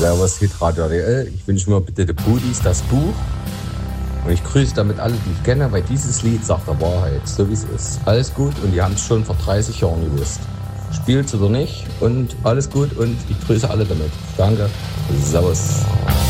Servus Hitradio RTL. Ich wünsche mir bitte The Pudis das Buch. Und ich grüße damit alle, die ich kenne, weil dieses Lied sagt der Wahrheit, so wie es ist. Alles gut und die haben es schon vor 30 Jahren gewusst. Spielt's oder nicht und alles gut und ich grüße alle damit. Danke. Servus.